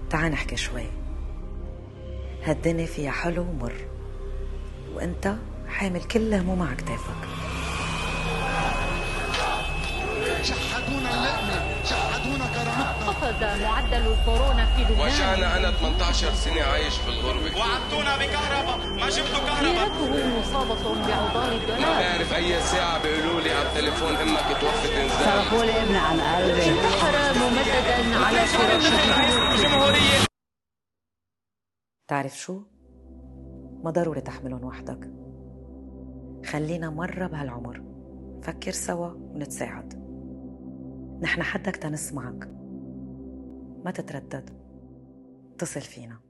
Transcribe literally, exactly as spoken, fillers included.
تعال نحكي شوي. هالدنيا فيها حلو ومر، وانت حامل كل هموم على كتافك. شحدونا اللقمة، شحدونا كرامتنا. خفض معدل الكورونا في لبنان. وجعنا أنا ثمانية عشر سنة عايش في الغربة. وعدتونا بكهرباء، ما جبتوا كهرباء. ديرته مصابة بعضال الدولار. ما بعرف أي ساعة بيقولوا لي على التليفون أمك توفت إنزال. صرفوا لي ابني عن قلبي. انتحر ممددا على فراشه. تعرف شو؟ ما ضروري تحملهم وحدك. خلينا مرة بهالعمر فكر سوا ونتساعد. نحن حدك تنسمعك، ما تتردد، اتصل فينا.